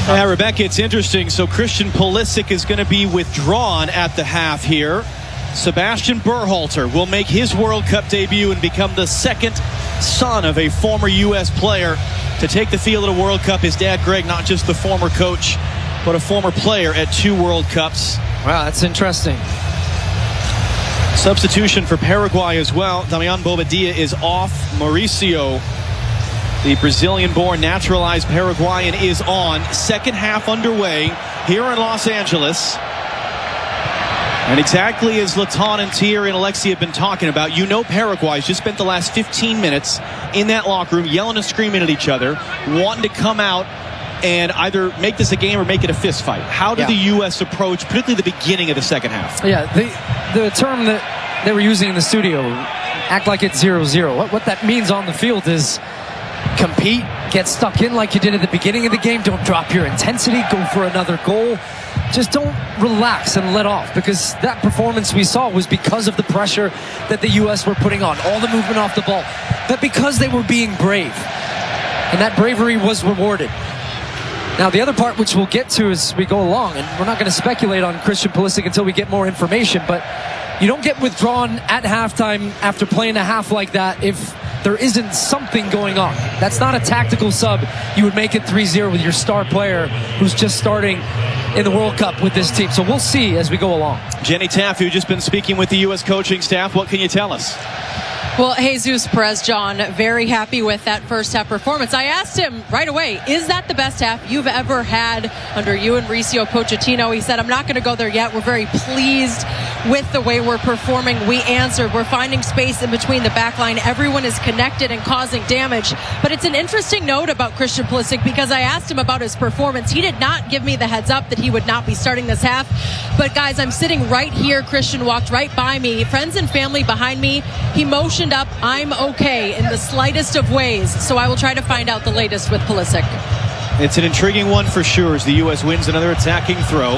Yeah, Rebecca, it's interesting. So Christian Pulisic is going to be withdrawn at the half here. Sebastian Berhalter will make his World Cup debut and become the second son of a former U.S. player to take the field at a World Cup. His dad, Greg, not just the former coach, but a former player at 2 World Cups. Wow, that's interesting. Substitution for Paraguay as well. Damian Bobadilla is off. Mauricio, the Brazilian-born naturalized Paraguayan, is on. Second half underway here in Los Angeles. And exactly as Latan and Thierry and Alexi have been talking about, you know Paraguay's just spent the last 15 minutes in that locker room yelling and screaming at each other, wanting to come out and either make this a game or make it a fist fight. How did the U.S. approach, particularly the beginning of the second half? Yeah, the term that they were using in the studio, act like it's 0-0. What that means on the field is compete, get stuck in like you did at the beginning of the game. Don't drop your intensity, go for another goal. Just don't relax and let off, because that performance we saw was because of the pressure that the U.S. were putting on, all the movement off the ball, but because they were being brave, and that bravery was rewarded. Now, the other part, which we'll get to as we go along, and we're not going to speculate on Christian Pulisic until we get more information, but you don't get withdrawn at halftime after playing a half like that if there isn't something going on. That's not a tactical sub. You would make it 3-0 with your star player who's just starting in the World Cup with this team. So we'll see as we go along. Jenny Taff, who's just been speaking with the U.S. coaching staff, what can you tell us? Well, Jesus Perez, John, very happy with that first half performance. I asked him right away, is that the best half you've ever had under you and Mauricio Pochettino? He said, I'm not going to go there yet. We're very pleased with the way we're performing. We answered. We're finding space in between the back line. Everyone is connected and causing damage. But it's an interesting note about Christian Pulisic, because I asked him about his performance. He did not give me the heads up that he would not be starting this half. But guys, I'm sitting right here. Christian walked right by me. Friends and family behind me. He motioned up, I'm okay, in the slightest of ways. So I will try to find out the latest with Pulisic. It's an intriguing one for sure as the U.S. wins another attacking throw.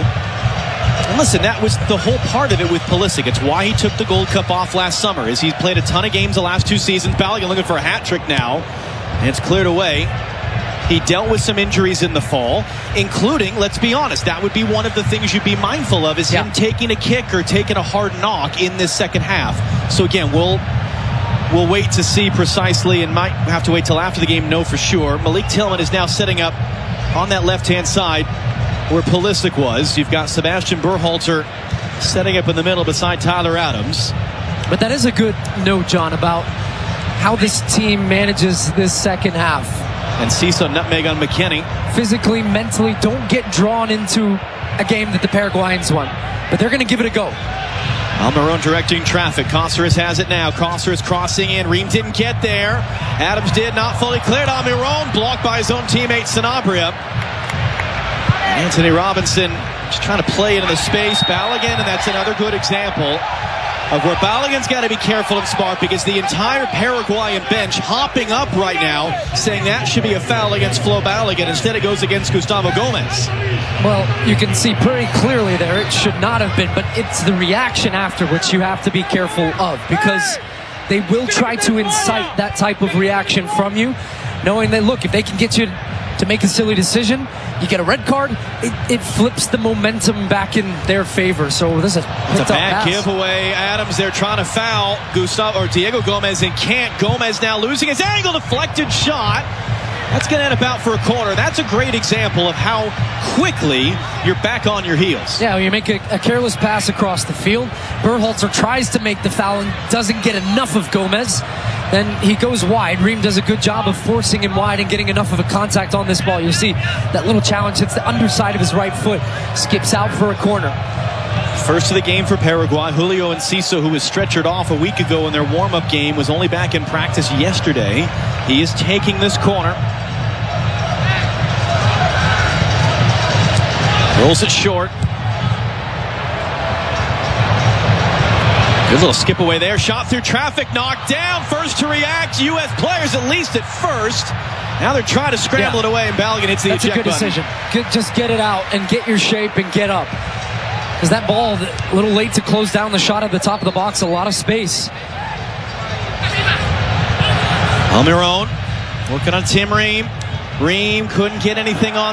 And listen, that was the whole part of it with Pulisic. It's why he took the Gold Cup off last summer, is he's played a ton of games the last 2 seasons. Balogun looking for a hat trick now, and it's cleared away. He dealt with some injuries in the fall, including, let's be honest, that would be one of the things you'd be mindful of, is him taking a kick or taking a hard knock in this second half. So again, we'll wait to see precisely, and might have to wait till after the game, know for sure. Malik Tillman is now setting up on that left-hand side where Pulisic was. You've got Sebastian Berhalter setting up in the middle beside Tyler Adams. But that is a good note, John, about how this team manages this second half. And Cisa nutmeg on McKennie. Physically, mentally, don't get drawn into a game that the Paraguayans won. But they're going to give it a go. Almiron directing traffic. Cáceres has it now. Cáceres crossing in. Ream didn't get there. Adams did, not fully cleared. Almiron blocked by his own teammate Sanabria. Anthony Robinson just trying to play into the space. Balogun, and that's another good example of where Balogun's got to be careful and smart, because the entire Paraguayan bench hopping up right now saying that should be a foul against Flo Balogun. Instead it goes against Gustavo Gomez. Well, you can see pretty clearly there it should not have been, but it's the reaction after which you have to be careful of, because they will try to incite that type of reaction from you, knowing that, look, if they can get you to make a silly decision, you get a red card, it flips the momentum back in their favor. So this is a bad giveaway. Adams there trying to foul Diego Gomez, and can't. Gomez now losing his angle, deflected shot. That's going to end about for a corner. That's a great example of how quickly you're back on your heels. Yeah, you make a careless pass across the field. Berhalter tries to make the foul and doesn't get enough of Gomez. Then he goes wide. Ream does a good job of forcing him wide and getting enough of a contact on this ball. You see that little challenge hits the underside of his right foot, skips out for a corner. First of the game for Paraguay. Julio Enciso, who was stretchered off a week ago in their warm-up game, was only back in practice yesterday. He is taking this corner. Rolls it short. Good little skip away there. Shot through traffic, knocked down. First to react, U.S. players at least at first. Now they're trying to scramble it away, and Balogun hits the eject button. That's a good decision. Just get it out and get your shape and get up. Because that ball, a little late to close down the shot at the top of the box, a lot of space. Almiron working on Tim Ream. Ream couldn't get anything on